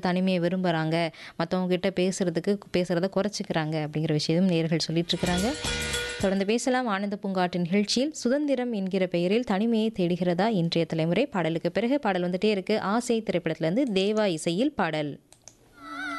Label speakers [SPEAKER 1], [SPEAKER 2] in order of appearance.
[SPEAKER 1] தனிமையை விரும்புகிறாங்க, மற்றவங்க கிட்ட பேசுகிறத குறைச்சிக்கிறாங்க அப்படிங்கிற விஷயம் நேயர்கள் சொல்லிட்டு இருக்கிறாங்க. தொடர்ந்து பேசலாம். ஆனந்த பூங்காற்றின் நிகழ்ச்சியில் சுதந்திரம் என்கிற பெயரில் தனிமையை தேடுகிறதா இன்றைய தலைமுறை. பாடலுக்கு பிறகு பாடல் வந்துட்டே இருக்கு. ஆசை திரைப்படத்திலிருந்து தேவா இசையில் பாடல்.